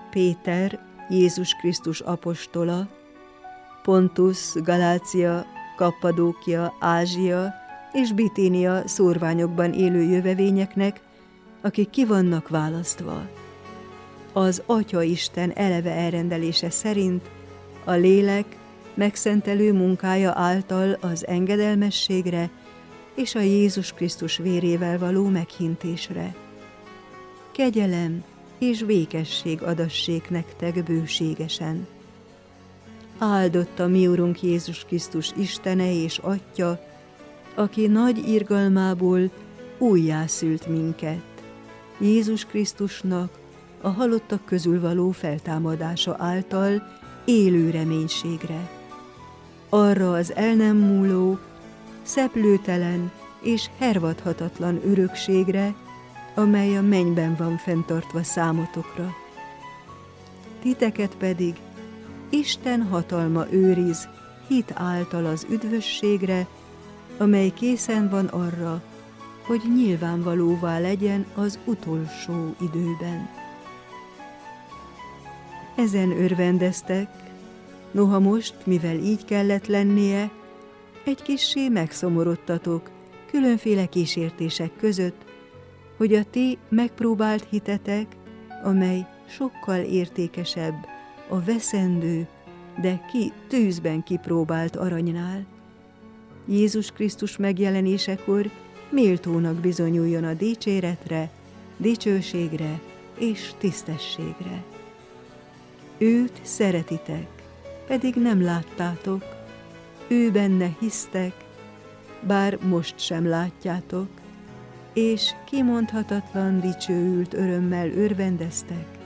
Péter, Jézus Krisztus apostola, Pontus, Galácia, Kappadókia, Ázsia és Bitínia szórványokban élő jövevényeknek, akik ki vannak választva. Az Atya Isten eleve elrendelése szerint a lélek megszentelő munkája által az engedelmességre és a Jézus Krisztus vérével való meghintésre. Kegyelem és békesség adassék nektek bőségesen. Áldott a mi Urunk Jézus Krisztus Istene és Atya, aki nagy irgalmából újjászült minket, Jézus Krisztusnak a halottak közül való feltámadása által élő reménységre, arra az el nem múló, szeplőtelen és hervadhatatlan örökségre, amely a mennyben van fenntartva számotokra. Titeket pedig Isten hatalma őriz hit által az üdvösségre, amely készen van arra, hogy nyilvánvalóvá legyen az utolsó időben. Ezen örvendeztek, noha most, mivel így kellett lennie, egy kissé megszomorodtatok különféle kísértések között, hogy a ti megpróbált hitetek, amely sokkal értékesebb a veszendő, de tűzben kipróbált aranynál, Jézus Krisztus megjelenésekor méltónak bizonyuljon a dicséretre, dicsőségre és tisztességre. Őt szeretitek, pedig nem láttátok, ő benne hisztek, bár most sem látjátok, és kimondhatatlan dicsőült örömmel örvendeztek,